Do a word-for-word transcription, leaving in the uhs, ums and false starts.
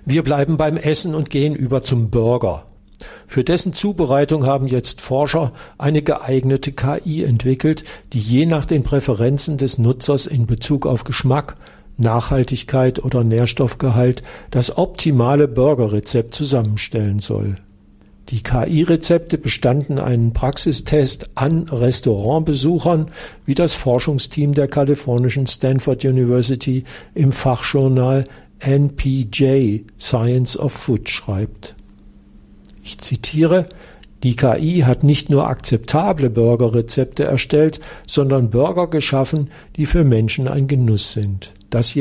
Wir bleiben beim Essen und gehen über zum Burger. Für dessen Zubereitung haben jetzt Forscher eine geeignete K I entwickelt, die je nach den Präferenzen des Nutzers in Bezug auf Geschmack, Nachhaltigkeit oder Nährstoffgehalt das optimale Burgerrezept zusammenstellen soll. Die K I-Rezepte bestanden einen Praxistest an Restaurantbesuchern, wie das Forschungsteam der kalifornischen Stanford University im Fachjournal N P J Science of Food schreibt. Ich zitiere: Die K I hat nicht nur akzeptable Burgerrezepte erstellt, sondern Burger geschaffen, die für Menschen ein Genuss sind. Das